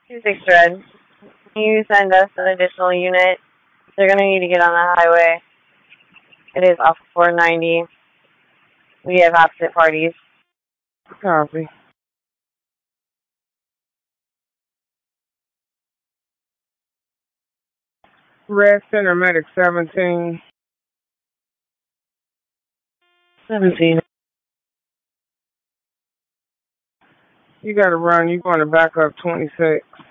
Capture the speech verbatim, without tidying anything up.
two six Red. Can you send us an additional unit? They're going to need to get on the highway. It is off four ninety. We have opposite parties. Copy. Red Center Medic seventeen. seventeen. You gotta run. You going to back up twenty-six.